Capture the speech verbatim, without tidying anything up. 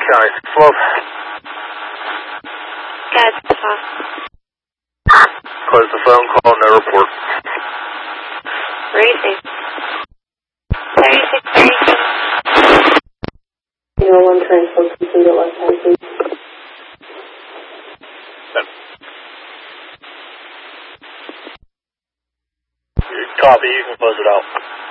County, Fluff. Guys, talk. Close the phone call, no report. Raising. thirty-six thirty-two. zero one transport completed left hand, please. Copy, you can close it out.